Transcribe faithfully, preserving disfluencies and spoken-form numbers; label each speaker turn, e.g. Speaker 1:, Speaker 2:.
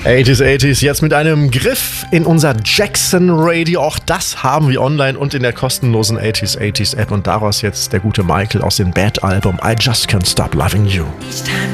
Speaker 1: achtziger achtziger, jetzt mit einem Griff in unser Jackson Radio. Auch das haben wir online und in der kostenlosen achtziger achtziger App. Und daraus jetzt der gute Michael aus dem Bad Album I Just Can't Stop Loving You.